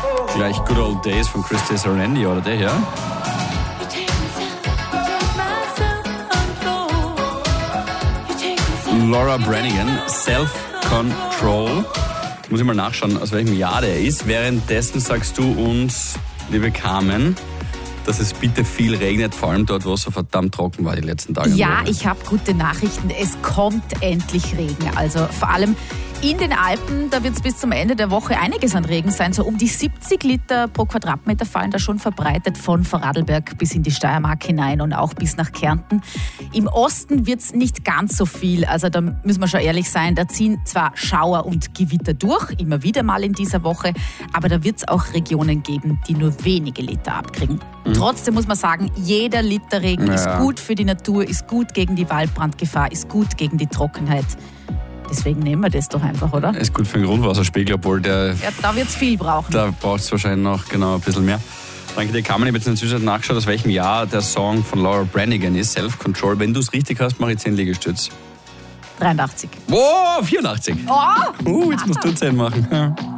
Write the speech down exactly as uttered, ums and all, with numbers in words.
Gleich Good Old Days von Christy Serendi, oder der hier? Laura Branigan, Self-Control. Muss ich mal nachschauen, aus welchem Jahr der ist. Währenddessen sagst du uns, liebe Carmen, dass es bitte viel regnet, vor allem dort, wo es so verdammt trocken war die letzten Tage. Ja, ich habe gute Nachrichten. Es kommt endlich Regen. Also vor allem in den Alpen, da wird es bis zum Ende der Woche einiges an Regen sein. So um die siebzig Liter pro Quadratmeter fallen da schon verbreitet von Vorarlberg bis in die Steiermark hinein und auch bis nach Kärnten. Im Osten wird es nicht ganz so viel. Also da müssen wir schon ehrlich sein, da ziehen zwar Schauer und Gewitter durch, immer wieder mal in dieser Woche, aber da wird es auch Regionen geben, die nur wenige Liter abkriegen. Mhm. Trotzdem muss man sagen, jeder Liter Regen ja. ist gut für die Natur, ist gut gegen die Waldbrandgefahr, ist gut gegen die Trockenheit. Deswegen nehmen wir das doch einfach, oder? Ist gut für den Grundwasserspiegel, obwohl der... Ja, da wird es viel brauchen. Da braucht es wahrscheinlich noch genau ein bisschen mehr. Danke dir, Carmen. Ich habe jetzt in der Zwischenzeit nachgeschaut, aus welchem Jahr der Song von Laura Branigan ist, Self-Control. Wenn du es richtig hast, mache ich zehn Liegestütz. dreiundachtzig. Wow, vierundachtzig. Oh! Uh, jetzt musst du zehn machen. Ja.